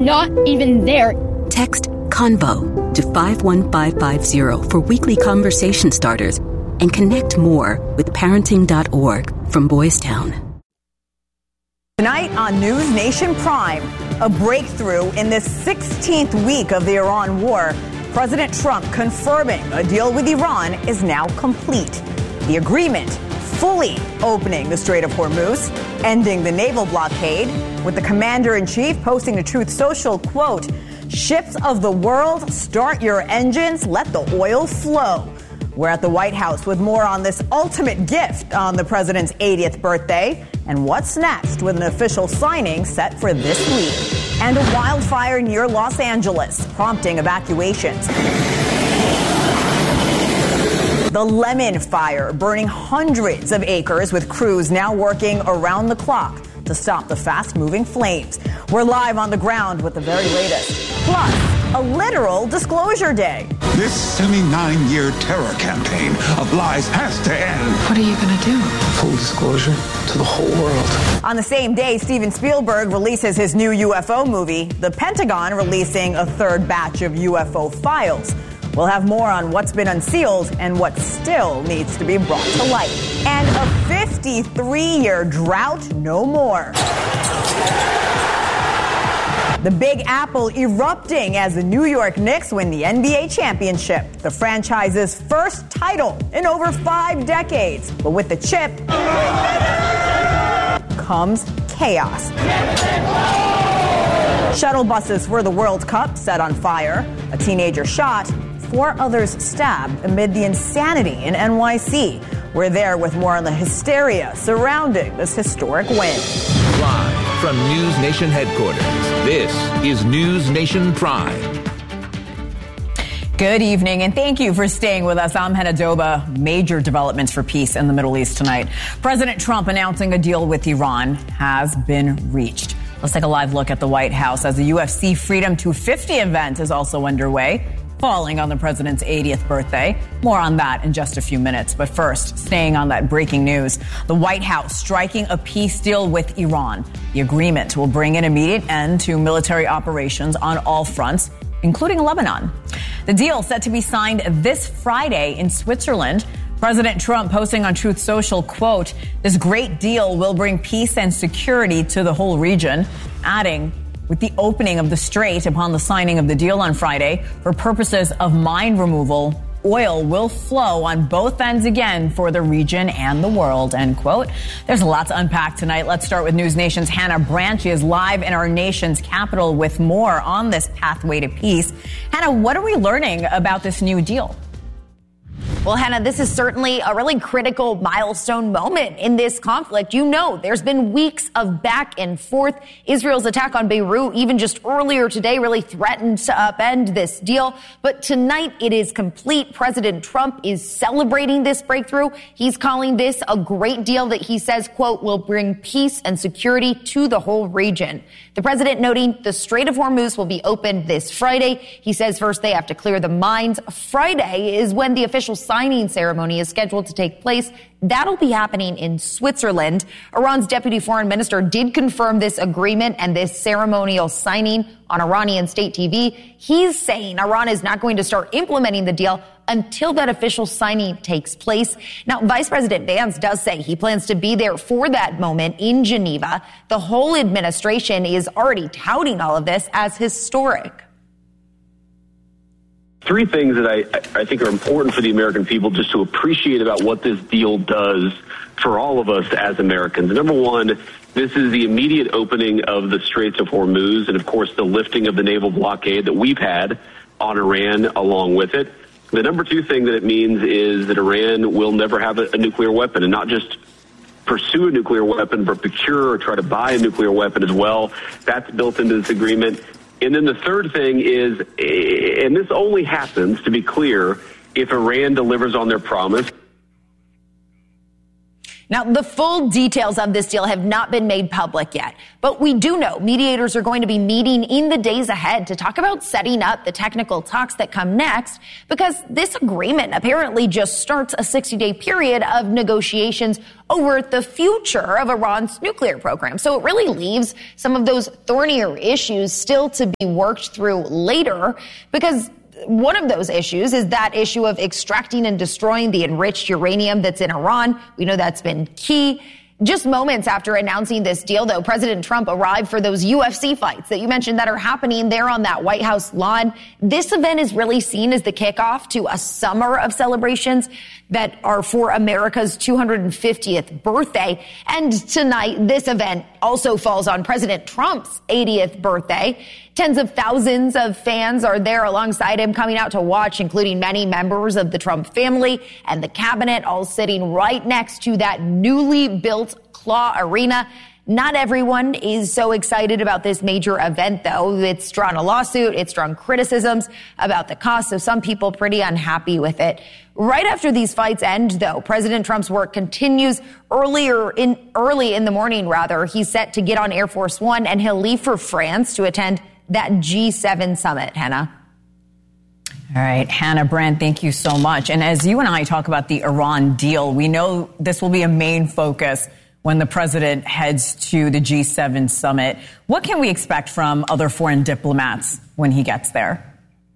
not even there. Text CONVO to 51550 for weekly conversation starters and connect more with parenting.org from Boys Town. Tonight on News Nation Prime, a breakthrough in this 16th week of the Iran war. President Trump confirming a deal with Iran is now complete. The agreement fully opening the Strait of Hormuz, ending the naval blockade, with the commander-in-chief posting to Truth Social, quote, "Ships of the world, start your engines, let the oil flow." We're at the White House with more on this ultimate gift on the president's 80th birthday and what's next with an official signing set for this week. And a wildfire near Los Angeles, prompting evacuations. The Lemon Fire, burning hundreds of acres with crews now working around the clock to stop the fast-moving flames. We're live on the ground with the very latest. Plus, a literal disclosure day. This 79-year terror campaign of lies has to end. What are you going to do? Full disclosure to the whole world. On the same day, Steven Spielberg releases his new UFO movie, the Pentagon releasing a third batch of UFO files. We'll have more on what's been unsealed and what still needs to be brought to light. And a 53-year drought no more. The Big Apple erupting as the New York Knicks win the NBA championship, the franchise's first title in over 5 decades. But with the chip comes chaos. Shuttle buses for the World Cup set on fire, a teenager shot, 4 others stabbed amid the insanity in NYC. We're there with more on the hysteria surrounding this historic win. Live from News Nation headquarters, this is News Nation Prime. Good evening, and thank you for staying with us. I'm Hannah Doba. Major developments for peace in the Middle East tonight. President Trump announcing a deal with Iran has been reached. Let's take a live look at the White House as the UFC Freedom 250 event is also underway, falling on the president's 80th birthday. More on that in just a few minutes. But first, staying on that breaking news, the White House striking a peace deal with Iran. The agreement will bring an immediate end to military operations on all fronts, including Lebanon. The deal set to be signed this Friday in Switzerland. President Trump posting on Truth Social, quote, "This great deal will bring peace and security to the whole region," adding, "With the opening of the strait upon the signing of the deal on Friday for purposes of mine removal, oil will flow on both ends again for the region and the world," end quote. There's a lot to unpack tonight. Let's start with News Nation's Hannah Branch. She is live in our nation's capital with more on this pathway to peace. Hannah, what are we learning about this new deal? Well, Hannah, this is certainly a really critical milestone moment in this conflict. You know, there's been weeks of back and forth. Israel's attack on Beirut, even just earlier today, really threatened to upend this deal. But tonight it is complete. President Trump is celebrating this breakthrough. He's calling this a great deal that he says, quote, "will bring peace and security to the whole region." The president noting the Strait of Hormuz will be opened this Friday. He says first they have to clear the mines. Friday is when the official signing ceremony is scheduled to take place. That'll be happening in Switzerland. Iran's deputy foreign minister did confirm this agreement and this ceremonial signing on Iranian state TV. He's saying Iran is not going to start implementing the deal until that official signing takes place. Now, Vice President Vance does say he plans to be there for that moment in Geneva. The whole administration is already touting all of this as historic. 3 things that I think are important for the American people just to appreciate about what this deal does for all of us as Americans. Number one, this is the immediate opening of the Straits of Hormuz and, of course, the lifting of the naval blockade that we've had on Iran along with it. The number 2 thing that it means is that Iran will never have a nuclear weapon, and not just pursue a nuclear weapon, but procure or try to buy a nuclear weapon as well. That's built into this agreement. And then the third thing is, and this only happens, to be clear, if Iran delivers on their promise. Now, the full details of this deal have not been made public yet, but we do know mediators are going to be meeting in the days ahead to talk about setting up the technical talks that come next, because this agreement apparently just starts a 60-day period of negotiations over the future of Iran's nuclear program. So it really leaves some of those thornier issues still to be worked through later, because one of those issues is that issue of extracting and destroying the enriched uranium that's in Iran. We know that's been key. Just moments after announcing this deal, though, President Trump arrived for those UFC fights that you mentioned that are happening there on that White House lawn. This event is really seen as the kickoff to a summer of celebrations that are for America's 250th birthday. And tonight, this event also falls on President Trump's 80th birthday. Tens of thousands of fans are there alongside him, coming out to watch, including many members of the Trump family and the cabinet, all sitting right next to that newly built Claw Arena. Not everyone is so excited about this major event, though. It's drawn a lawsuit. It's drawn criticisms about the cost, so some people pretty unhappy with it. Right after these fights end, though, President Trump's work continues. Early in the morning, he's set to get on Air Force One, and he'll leave for France to attend that G7 summit. Hannah. All right, Hannah Brandt, thank you so much. And as you and I talk about the Iran deal, we know this will be a main focus when the president heads to the G7 summit. What can we expect from other foreign diplomats when he gets there?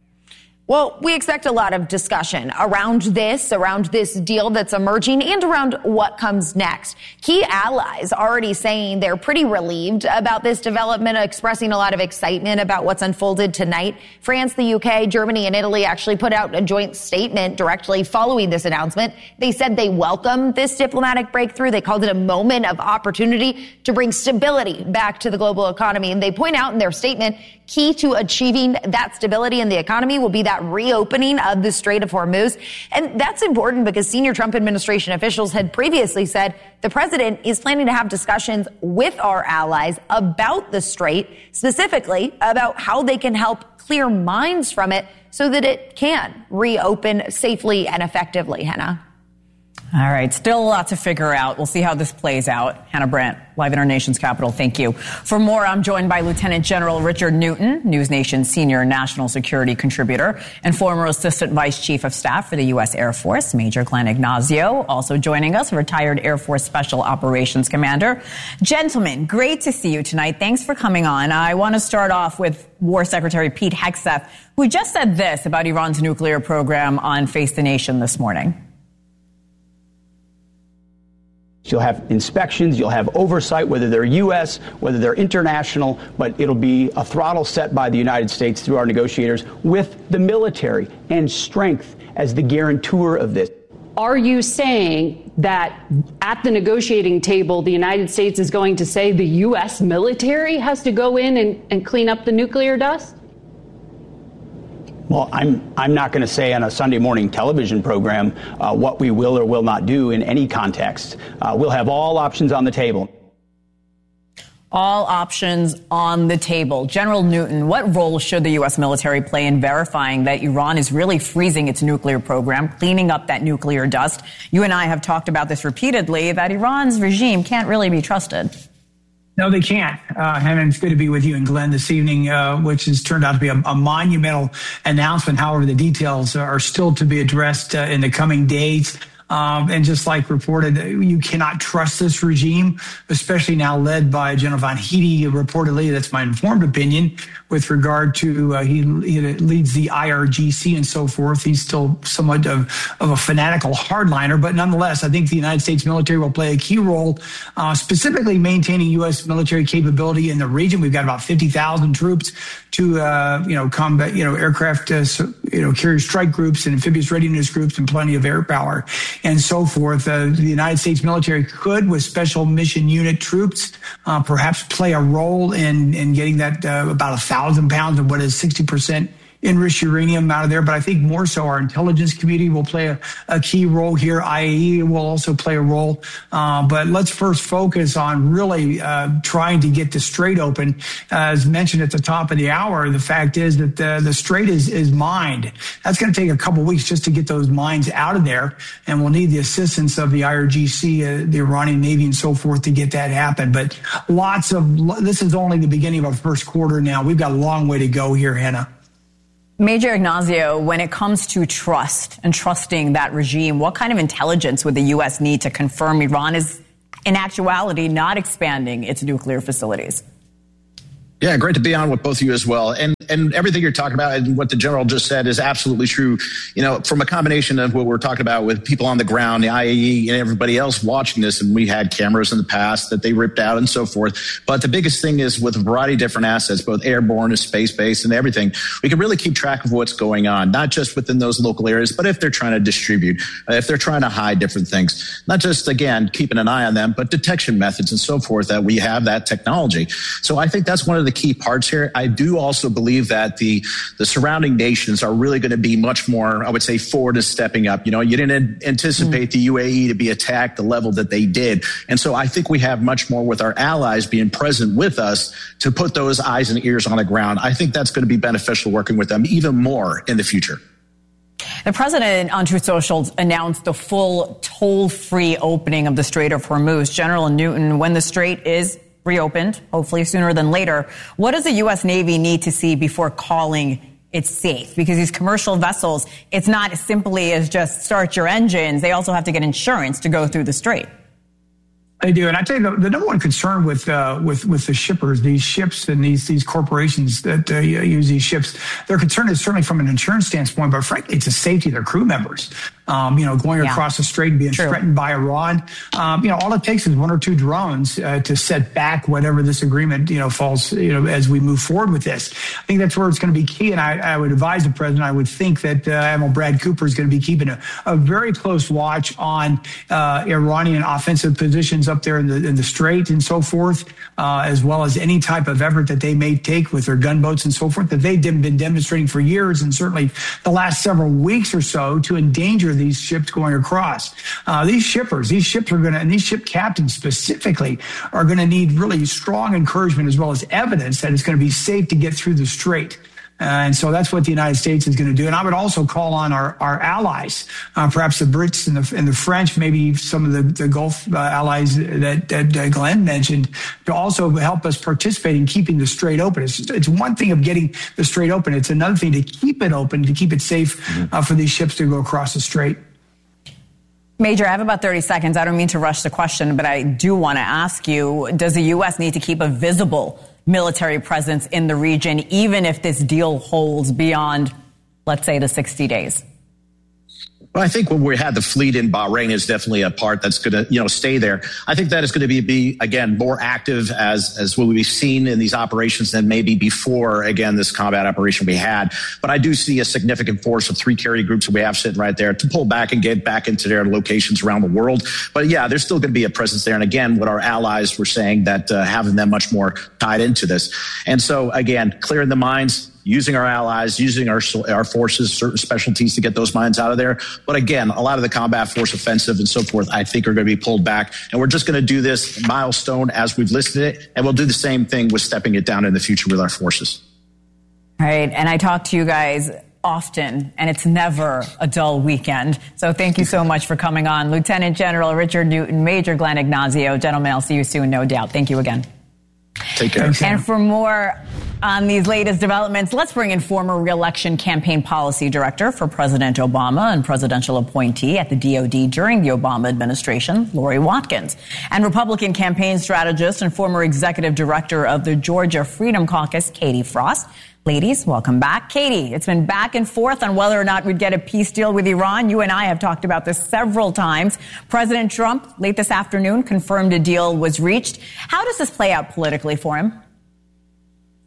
Well, we expect a lot of discussion around this deal that's emerging and around what comes next. Key allies already saying they're pretty relieved about this development, expressing a lot of excitement about what's unfolded tonight. France, the UK, Germany, and Italy actually put out a joint statement directly following this announcement. They said they welcome this diplomatic breakthrough. They called it a moment of opportunity to bring stability back to the global economy. And they point out in their statement, key to achieving that stability in the economy will be that reopening of the Strait of Hormuz. And that's important because senior Trump administration officials had previously said the president is planning to have discussions with our allies about the strait, specifically about how they can help clear minds from it so that it can reopen safely and effectively, Hannah. All right. Still a lot to figure out. We'll see how this plays out. Hannah Brandt, live in our nation's capital. Thank you. For more, I'm joined by Lieutenant General Richard Newton, News Nation's senior national security contributor and former Assistant Vice Chief of Staff for the U.S. Air Force, Major Glenn Ignazio. Also joining us, retired Air Force Special Operations Commander. Gentlemen, great to see you tonight. Thanks for coming on. I want to start off with War Secretary Pete Hegseth, who just said this about Iran's nuclear program on Face the Nation this morning. You'll have inspections, you'll have oversight, whether they're U.S., whether they're international, but it'll be a throttle set by the United States through our negotiators with the military and strength as the guarantor of this. Are you saying that at the negotiating table, the United States is going to say the U.S. military has to go in and clean up the nuclear dust? Well, I'm not going to say on a Sunday morning television program what we will or will not do in any context. We'll have all options on the table. All options on the table. General Newton, what role should the U.S. military play in verifying that Iran is really freezing its nuclear program, cleaning up that nuclear dust? You and I have talked about this repeatedly, that Iran's regime can't really be trusted. No, they can't. And it's good to be with you and Glenn this evening, which has turned out to be a monumental announcement. However, the details are still to be addressed in the coming days. And just like reported, you cannot trust this regime, especially now led by General Von Heide, reportedly. That's my informed opinion with regard to he leads the IRGC and so forth. He's still somewhat of a fanatical hardliner, but nonetheless, I think the United States military will play a key role, specifically maintaining U.S. military capability in the region. We've got about 50,000 troops to combat aircraft carrier strike groups and amphibious readiness groups and plenty of air power and so forth. The United States military could, with special mission unit troops, perhaps play a role in getting that about 1,000 pounds of what is 60% enriched uranium out of there. But I think more so our intelligence community will play a key role here. IAEA will also play a role. But let's first focus on really trying to get the Strait open. As mentioned at the top of the hour, the fact is that the Strait is mined. That's going to take a couple weeks just to get those mines out of there, and we'll need the assistance of the IRGC, the Iranian Navy, and so forth to get that happen. But this is only the beginning of our first quarter now. We've got a long way to go here, Hannah. Major Ignazio, when it comes to trust and trusting that regime, what kind of intelligence would the U.S. need to confirm Iran is, in actuality, not expanding its nuclear facilities? Yeah, great to be on with both of you as well. And everything you're talking about and what the general just said is absolutely true. You know, from a combination of what we're talking about with people on the ground, the IAEA and everybody else watching this, and we had cameras in the past that they ripped out and so forth. But the biggest thing is with a variety of different assets, both airborne and space-based and everything, we can really keep track of what's going on, not just within those local areas, but if they're trying to distribute, if they're trying to hide different things, not just, again, keeping an eye on them, but detection methods and so forth, that we have that technology. So I think that's one of the key parts here. I do also believe that the surrounding nations are really going to be much more, I would say, forward and stepping up. You know, you didn't anticipate the UAE to be attacked the level that they did. And so I think we have much more with our allies being present with us to put those eyes and ears on the ground. I think that's going to be beneficial working with them even more in the future. The president on Truth Social announced the full toll-free opening of the Strait of Hormuz. General Newton, when the Strait is reopened, hopefully sooner than later, what does the U.S. Navy need to see before calling it safe? Because these commercial vessels, it's not as simply as just start your engines. They also have to get insurance to go through the Strait. They do, and I tell you, the number one concern with the shippers, these ships and these corporations that use these ships, their concern is certainly from an insurance standpoint, but frankly, it's the safety of their crew members. Going across the strait and being threatened by Iran. All it takes is one or two drones to set back whatever this agreement, falls, as we move forward with this. I think that's where it's going to be key. And I would advise the president, I would think that Admiral Brad Cooper is going to be keeping a very close watch on Iranian offensive positions up there in the strait and so forth, as well as any type of effort that they may take with their gunboats and so forth that they've been demonstrating for years and certainly the last several weeks or so to endanger these ships going across. These ships are going to, and these ship captains specifically, are going to need really strong encouragement as well as evidence that it's going to be safe to get through the strait. And so that's what the United States is going to do. And I would also call on our allies, perhaps the Brits and the French, maybe some of the Gulf allies that Glenn mentioned, to also help us participate in keeping the strait open. It's one thing of getting the strait open. It's another thing to keep it open, to keep it safe for these ships to go across the strait. Major, I have about 30 seconds. I don't mean to rush the question, but I do want to ask you, does the U.S. need to keep a visible military presence in the region, even if this deal holds beyond, let's say, the 60 days? Well, I think when we had the fleet in Bahrain is definitely a part that's going to, stay there. I think that is going to be again, more active as what we've seen in these operations than maybe before, again, this combat operation we had. But I do see a significant force of 3 carrier groups that we have sitting right there to pull back and get back into their locations around the world. But yeah, there's still going to be a presence there. And again, what our allies were saying that having them much more tied into this. And so again, clearing the mines, using our allies, using our forces, certain specialties to get those mines out of there. But again, a lot of the combat force offensive and so forth, I think are going to be pulled back. And we're just going to do this milestone as we've listed it. And we'll do the same thing with stepping it down in the future with our forces. All right. And I talk to you guys often, and it's never a dull weekend. So thank you so much for coming on. Lieutenant General Richard Newton, Major Glenn Ignazio. Gentlemen, I'll see you soon, no doubt. Thank you again. Take care. And for more on these latest developments, let's bring in former re-election campaign policy director for President Obama and presidential appointee at the DOD during the Obama administration, Lori Watkins, and Republican campaign strategist and former executive director of the Georgia Freedom Caucus, Katie Frost. Ladies, welcome back. Katie, it's been back and forth on whether or not we'd get a peace deal with Iran. You and I have talked about this several times. President Trump, late this afternoon, confirmed a deal was reached. How does this play out politically for him?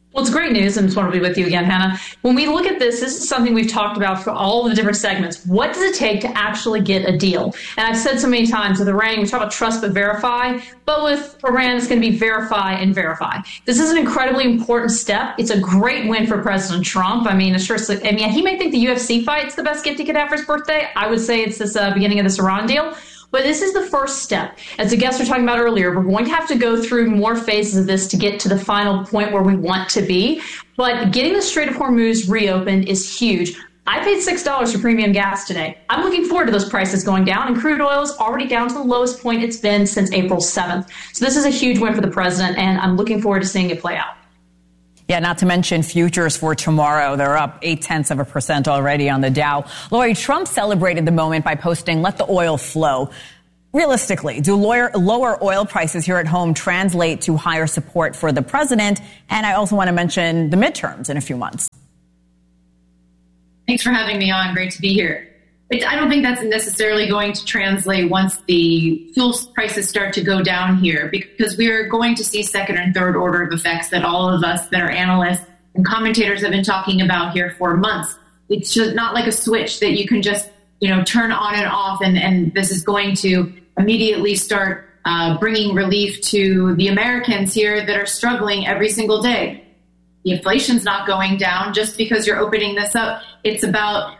Well, it's great news, and I just want to be with you again, Hannah. When we look at this is something we've talked about for all the different segments. What does it take to actually get a deal? And I've said so many times with Iran, we talk about trust but verify, but with Iran, it's going to be verify and verify. This is an incredibly important step. It's a great win for President Trump. I mean, he may think the UFC fight's the best gift he could have for his birthday. I would say it's this beginning of this Iran deal. But this is the first step. As the guests were talking about earlier, we're going to have to go through more phases of this to get to the final point where we want to be. But getting the Strait of Hormuz reopened is huge. I paid $6 for premium gas today. I'm looking forward to those prices going down, and crude oil is already down to the lowest point it's been since April 7th. So this is a huge win for the president, and I'm looking forward to seeing it play out. Yeah, not to mention futures for tomorrow. They're up 0.8% already on the Dow. Lori, Trump celebrated the moment by posting, "Let the oil flow." Realistically, do lower oil prices here at home translate to higher support for the president? And I also want to mention the midterms in a few months. Thanks for having me on. Great to be here. I don't think that's necessarily going to translate once the fuel prices start to go down here, because we're going to see second and third order of effects that all of us that are analysts and commentators have been talking about here for months. It's just not like a switch that you can just, turn on and off, and this is going to immediately start bringing relief to the Americans here that are struggling every single day. The inflation's not going down just because you're opening this up. It's about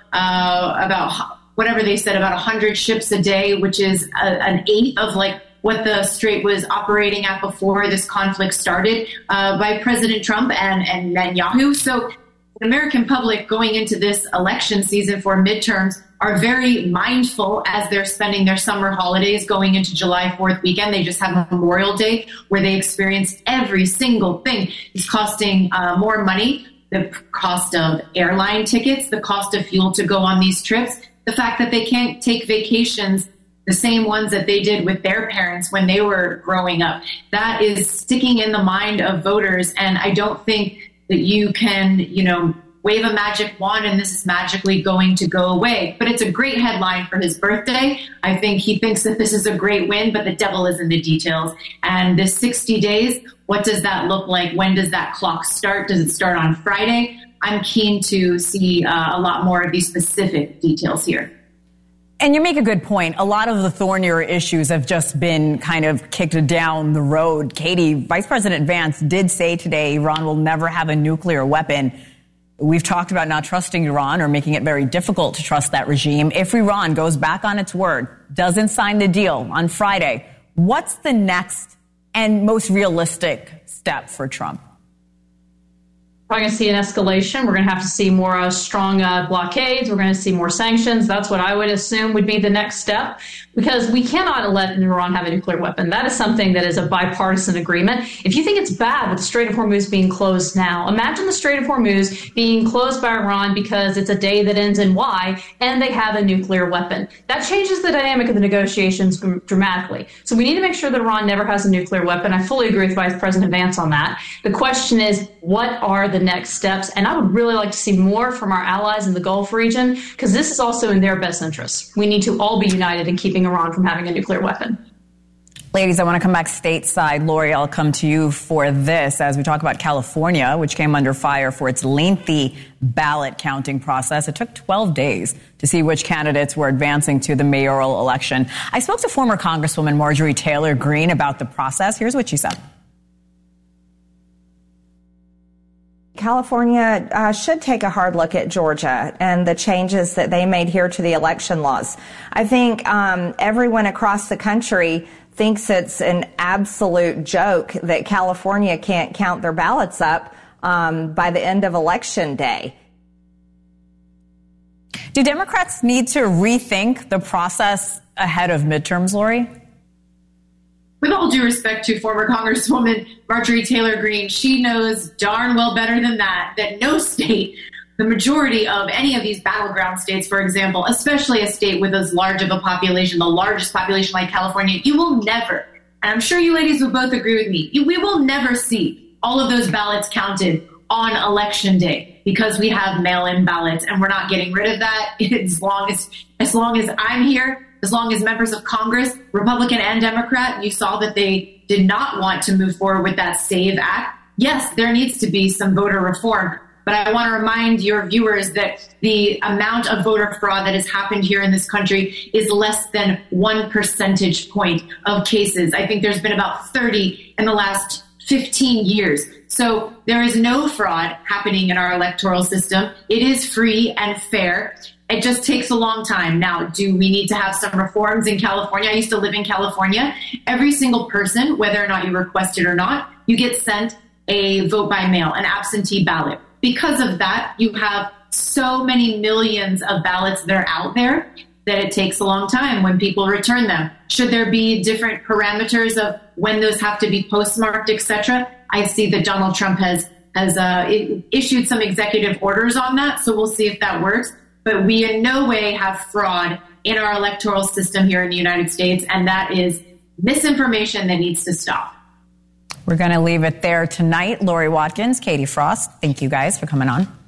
whatever they said, about 100 ships a day, which is an eighth of what the Strait was operating at before this conflict started by President Trump and Netanyahu. So the American public going into this election season for midterms are very mindful as they're spending their summer holidays going into July 4th weekend. They just had Memorial Day where they experienced every single thing is costing more money. The cost of airline tickets, the cost of fuel to go on these trips, the fact that they can't take vacations, the same ones that they did with their parents when they were growing up. That is sticking in the mind of voters. And I don't think that you can, wave a magic wand and this is magically going to go away. But it's a great headline for his birthday. I think he thinks that this is a great win, but the devil is in the details. And this 60 days, what does that look like? When does that clock start? Does it start on Friday? I'm keen to see a lot more of these specific details here. And you make a good point. A lot of the thornier issues have just been kind of kicked down the road. Katie, Vice President Vance did say today Iran will never have a nuclear weapon. We've talked about not trusting Iran or making it very difficult to trust that regime. If Iran goes back on its word, doesn't sign the deal on Friday, what's the next and most realistic step for Trump? We're going to see an escalation. We're going to have to see more strong blockades. We're going to see more sanctions. That's what I would assume would be the next step, because we cannot let Iran have a nuclear weapon. That is something that is a bipartisan agreement. If you think it's bad with the Strait of Hormuz being closed now, imagine the Strait of Hormuz being closed by Iran because it's a day that ends in Y and they have a nuclear weapon. That changes the dynamic of the negotiations dramatically. So we need to make sure that Iran never has a nuclear weapon. I fully agree with Vice President Vance on that. The question is, what are the next steps? And I would really like to see more from our allies in the Gulf region, because this is also in their best interest. We need to all be united in keeping Iran from having a nuclear weapon. Ladies, I want to come back stateside. Lori, I'll come to you for this as we talk about California, which came under fire for its lengthy ballot counting process. It took 12 days to see which candidates were advancing to the mayoral election. I spoke to former Congresswoman Marjorie Taylor Greene about the process. Here's what she said. California should take a hard look at Georgia and the changes that they made here to the election laws. I think everyone across the country thinks it's an absolute joke that California can't count their ballots up by the end of Election Day. Do Democrats need to rethink the process ahead of midterms, Lori? With all due respect to former Congresswoman Marjorie Taylor Greene, she knows darn well better than that no state, the majority of any of these battleground states, for example, especially a state with as large of a population, the largest population like California, you will never, and I'm sure you ladies will both agree with me, we will never see all of those ballots counted on Election Day because we have mail-in ballots, and we're not getting rid of that as long as I'm here. As long as members of Congress, Republican and Democrat, you saw that they did not want to move forward with that SAVE Act. yes, there needs to be some voter reform. But I want to remind your viewers that the amount of voter fraud that has happened here in this country is less than 1 percentage point of cases. I think there's been about 30 in the last 15 years. So there is no fraud happening in our electoral system. It is free and fair. It just takes a long time. Now, do we need to have some reforms in California? I used to live in California. Every single person, whether or not you request it or not, you get sent a vote by mail, an absentee ballot. Because of that, you have so many millions of ballots that are out there that it takes a long time when people return them. Should there be different parameters of when those have to be postmarked, etc.? I see that Donald Trump has issued some executive orders on that, so we'll see if that works. But we in no way have fraud in our electoral system here in the United States, and that is misinformation that needs to stop. We're going to leave it there tonight. Lori Watkins, Katie Frost, thank you guys for coming on.